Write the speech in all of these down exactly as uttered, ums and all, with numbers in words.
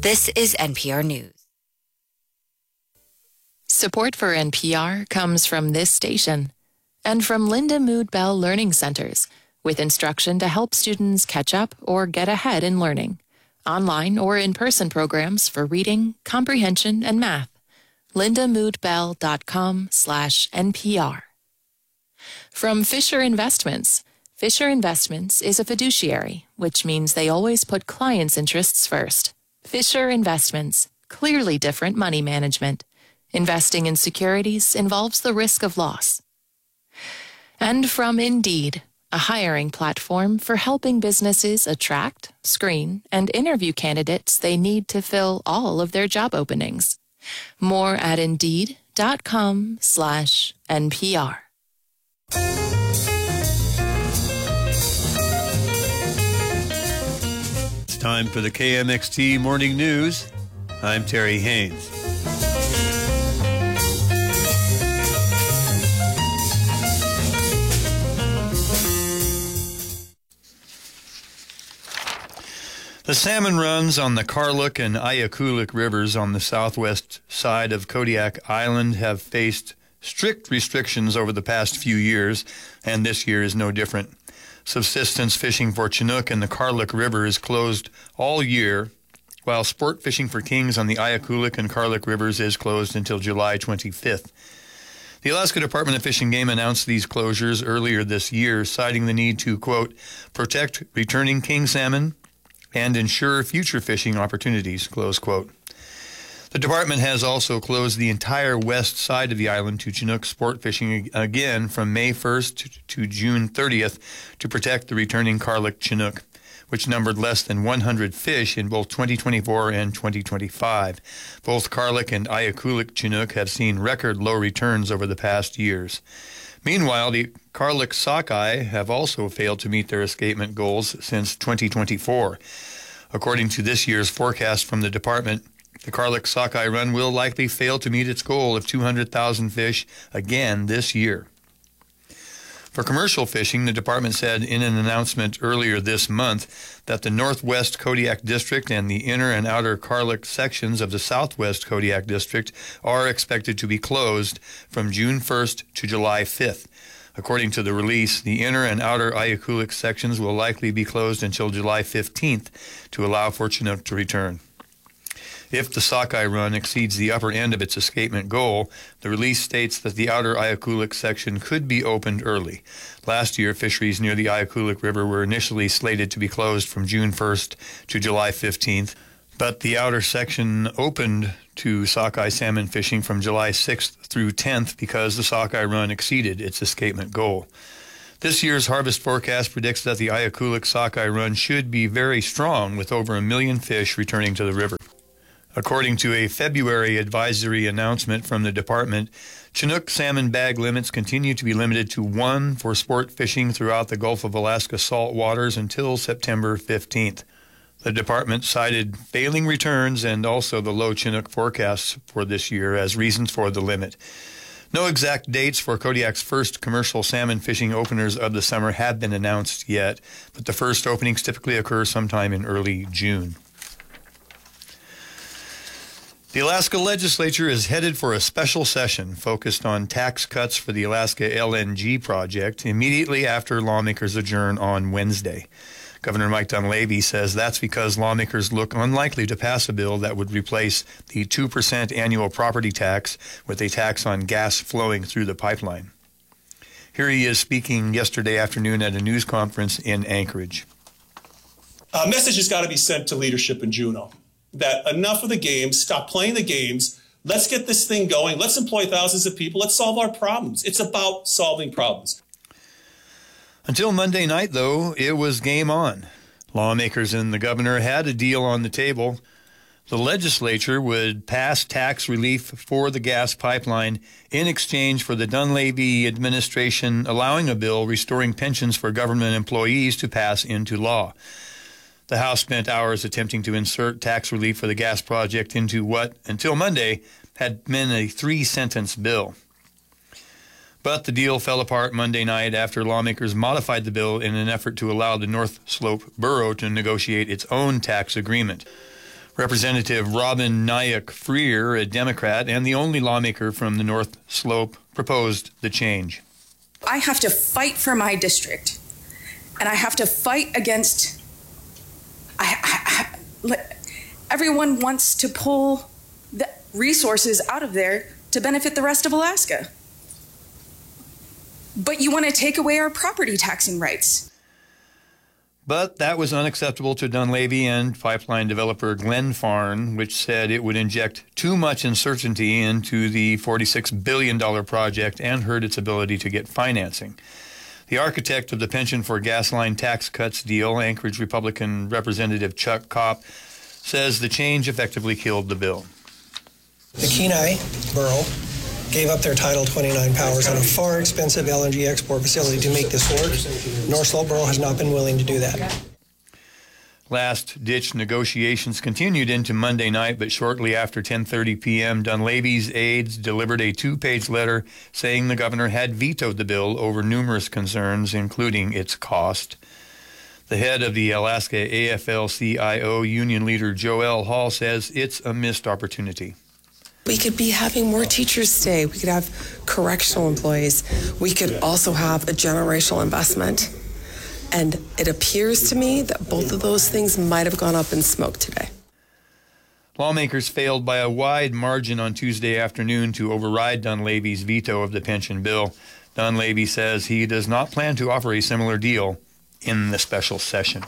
This is N P R News. Support for N P R comes from this station and from Linda Mood Bell Learning Centers, with instruction to help students catch up or get ahead in learning. Online or in-person programs for reading, comprehension, and math. lindamoodbell.com slash NPR. From Fisher Investments. Fisher Investments is a fiduciary, which means they always put clients' interests first. Fisher Investments, clearly different money management. Investing in securities involves the risk of loss. And from Indeed, a hiring platform for helping businesses attract, screen, and interview candidates they need to fill all of their job openings. More at Indeed.com slash NPR. It's time for the K M X T Morning News. I'm Terry Haynes. The salmon runs on the Karluk and Ayakuluq rivers on the southwest side of Kodiak Island have faced strict restrictions over the past few years, and this year is no different. Subsistence fishing for Chinook in the Karluk River is closed all year, while sport fishing for kings on the Ayakuluq and Karluk rivers is closed until July twenty-fifth. The Alaska Department of Fish and Game announced these closures earlier this year, citing the need to, quote, protect returning king salmon and ensure future fishing opportunities, close quote. The department has also closed the entire west side of the island to Chinook sport fishing again from May first to June thirtieth to protect the returning Karluk Chinook, which numbered less than one hundred fish in both twenty twenty-four and twenty twenty-five. Both Karluk and Ayakuluq Chinook have seen record low returns over the past years. Meanwhile, the Karluk sockeye have also failed to meet their escapement goals since twenty twenty-four. According to this year's forecast from the department, the Karluk sockeye run will likely fail to meet its goal of two hundred thousand fish again this year. For commercial fishing, the department said in an announcement earlier this month that the Northwest Kodiak District and the inner and outer Karluk sections of the Southwest Kodiak District are expected to be closed from June first to July fifth. According to the release, the inner and outer Ayakuluq sections will likely be closed until July fifteenth to allow for Chinook to return. If the sockeye run exceeds the upper end of its escapement goal, the release states that the outer Ayakuluq section could be opened early. Last year, fisheries near the Ayakuluq River were initially slated to be closed from June first to July fifteenth, but the outer section opened to sockeye salmon fishing from July sixth through tenth because the sockeye run exceeded its escapement goal. This year's harvest forecast predicts that the Ayakuluq sockeye run should be very strong, with over a million fish returning to the river. According to a February advisory announcement from the department, Chinook salmon bag limits continue to be limited to one for sport fishing throughout the Gulf of Alaska salt waters until September fifteenth. The department cited failing returns and also the low Chinook forecasts for this year as reasons for the limit. No exact dates for Kodiak's first commercial salmon fishing openers of the summer have been announced yet, but the first openings typically occur sometime in early June. The Alaska legislature is headed for a special session focused on tax cuts for the Alaska L N G project immediately after lawmakers adjourn on Wednesday. Governor Mike Dunleavy says that's because lawmakers look unlikely to pass a bill that would replace the two percent annual property tax with a tax on gas flowing through the pipeline. Here he is speaking yesterday afternoon at a news conference in Anchorage. A message has got to be sent to leadership in Juneau that enough of the games, stop playing the games. Let's get this thing going. Let's employ thousands of people. Let's solve our problems. It's about solving problems. Until Monday night, though, it was game on. Lawmakers and the governor had a deal on the table. The legislature would pass tax relief for the gas pipeline in exchange for the Dunleavy administration allowing a bill restoring pensions for government employees to pass into law. The House spent hours attempting to insert tax relief for the gas project into what, until Monday, had been a three-sentence bill. But the deal fell apart Monday night after lawmakers modified the bill in an effort to allow the North Slope Borough to negotiate its own tax agreement. Representative Robin Nyack Freer, a Democrat and the only lawmaker from the North Slope, proposed the change. I have to fight for my district, and I have to fight against. I, I, I, everyone wants to pull the resources out of there to benefit the rest of Alaska. But you want to take away our property taxing rights. But that was unacceptable to Dunleavy and pipeline developer Glenfarne, which said it would inject too much uncertainty into the forty-six billion dollars project and hurt its ability to get financing. The architect of the pension for gas line tax cuts deal, Anchorage Republican Representative Chuck Kopp, says the change effectively killed the bill. The Kenai Borough gave up their Title twenty-nine powers on a far expensive L N G export facility to make this work. North Slope Borough has not been willing to do that. Last-ditch negotiations continued into Monday night, but shortly after ten thirty p.m., Dunleavy's aides delivered a two-page letter saying the governor had vetoed the bill over numerous concerns, including its cost. The head of the Alaska A F L C I O union leader Joel Hall says it's a missed opportunity. We could be having more teachers stay. We could have correctional employees. We could also have a generational investment. And it appears to me that both of those things might have gone up in smoke today. Lawmakers failed by a wide margin on Tuesday afternoon to override Dunleavy's veto of the pension bill. Dunleavy says he does not plan to offer a similar deal in the special session.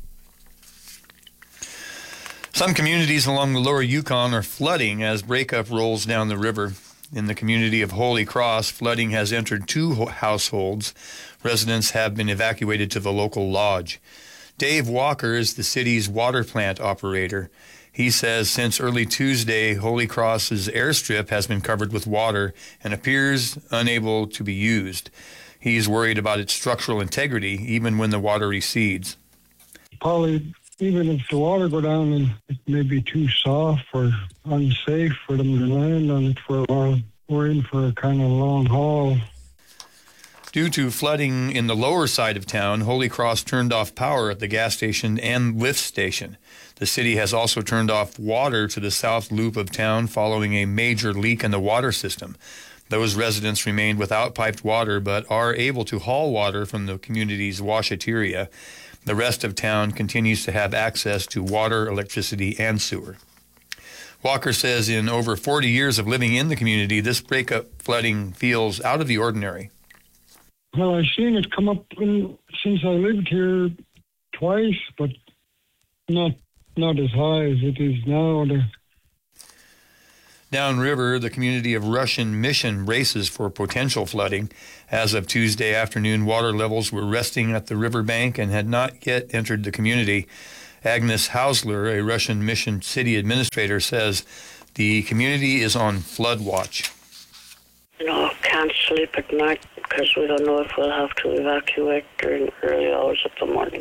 Some communities along the lower Yukon are flooding as breakup rolls down the river. In the community of Holy Cross, flooding has entered two households. Residents have been evacuated to the local lodge. Dave Walker is the city's water plant operator. He says since early Tuesday, Holy Cross's airstrip has been covered with water and appears unable to be used. He's worried about its structural integrity even when the water recedes. Probably even if the water go down and it may be too soft or unsafe for them to land on it for a while, we're in for a kind of long haul. Due to flooding in the lower side of town, Holy Cross turned off power at the gas station and lift station. The city has also turned off water to the south loop of town following a major leak in the water system. Those residents remained without piped water but are able to haul water from the community's washateria. The rest of town continues to have access to water, electricity, and sewer. Walker says in over forty years of living in the community, this breakup flooding feels out of the ordinary. Well, I've seen it come up in, since I lived here twice, but not not as high as it is now. The, Downriver, the community of Russian Mission braces for potential flooding. As of Tuesday afternoon, water levels were resting at the riverbank and had not yet entered the community. Agnes Hausler, a Russian Mission city administrator, says the community is on flood watch. No, can't sleep at night because we don't know if we'll have to evacuate during early hours of the morning.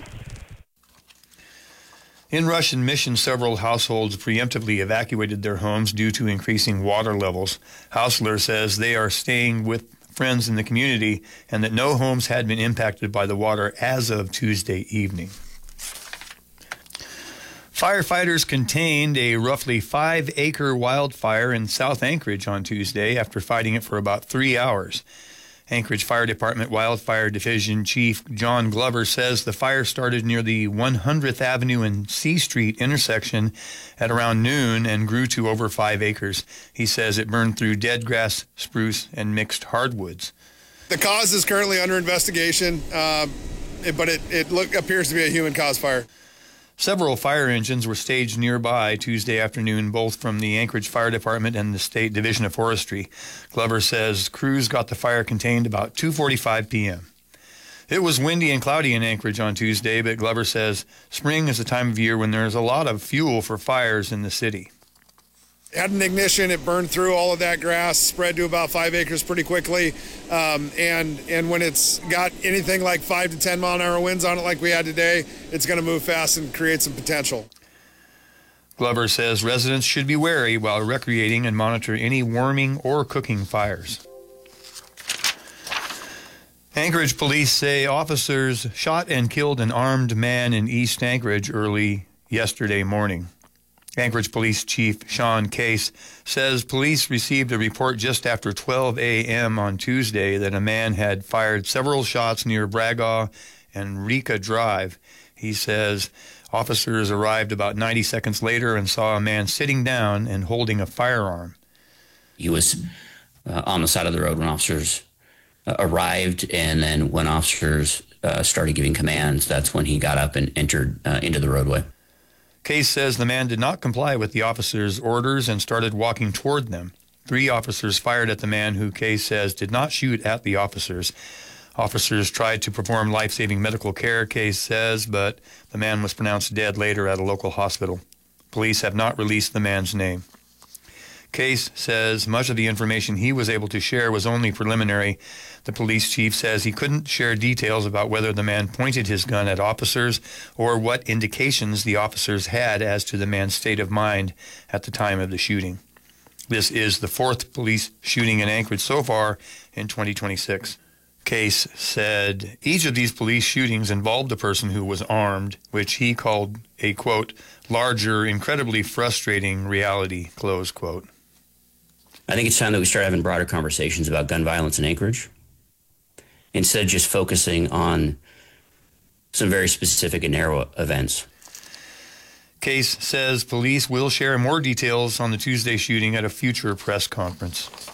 In Russian Mission, several households preemptively evacuated their homes due to increasing water levels. Hausler says they are staying with friends in the community and that no homes had been impacted by the water as of Tuesday evening. Firefighters contained a roughly five-acre wildfire in South Anchorage on Tuesday after fighting it for about three hours. Anchorage Fire Department Wildfire Division Chief John Glover says the fire started near the one hundredth Avenue and C Street intersection at around noon and grew to over five acres. He says it burned through dead grass, spruce, and mixed hardwoods. The cause is currently under investigation, uh, but it, it look, appears to be a human-caused fire. Several fire engines were staged nearby Tuesday afternoon, both from the Anchorage Fire Department and the State Division of Forestry. Glover says crews got the fire contained about two forty-five p.m. It was windy and cloudy in Anchorage on Tuesday, but Glover says spring is a time of year when there's a lot of fuel for fires in the city. It had an ignition, it burned through all of that grass, spread to about five acres pretty quickly, um, and and when it's got anything like five to ten mile an hour winds on it like we had today, it's going to move fast and create some potential. Glover says residents should be wary while recreating and monitor any warming or cooking fires. Anchorage police say officers shot and killed an armed man in East Anchorage early yesterday morning. Anchorage Police Chief Sean Case says police received a report just after twelve a.m. on Tuesday that a man had fired several shots near Bragaw and Rika Drive. He says officers arrived about ninety seconds later and saw a man sitting down and holding a firearm. He was uh, on the side of the road when officers uh, arrived, and then when officers uh, started giving commands, that's when he got up and entered uh, into the roadway. Case says the man did not comply with the officers' orders and started walking toward them. Three officers fired at the man, who Case says did not shoot at the officers. Officers tried to perform life-saving medical care, Case says, but the man was pronounced dead later at a local hospital. Police have not released the man's name. Case says much of the information he was able to share was only preliminary. The police chief says he couldn't share details about whether the man pointed his gun at officers or what indications the officers had as to the man's state of mind at the time of the shooting. This is the fourth police shooting in Anchorage so far in twenty twenty-six. Case said each of these police shootings involved a person who was armed, which he called a, quote, larger, incredibly frustrating reality, close quote. I think it's time that we start having broader conversations about gun violence in Anchorage, instead of just focusing on some very specific and narrow events. Case says police will share more details on the Tuesday shooting at a future press conference.